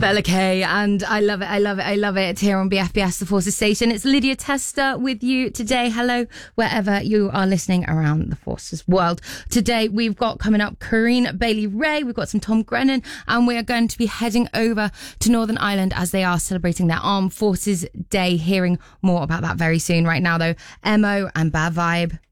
Bella Kay, and I love it, I love it, I love it. It's here on BFBS, the Forces Station. It's Lydia Tester with you today. Hello, wherever you are listening around the Forces world. Today, we've got coming up Corinne Bailey-Rae, we've got some Tom Grennan, and we are going to be heading over to Northern Ireland as they are celebrating their Armed Forces Day. Hearing more about that very soon. Right now, though, Emo and Bad Vibe.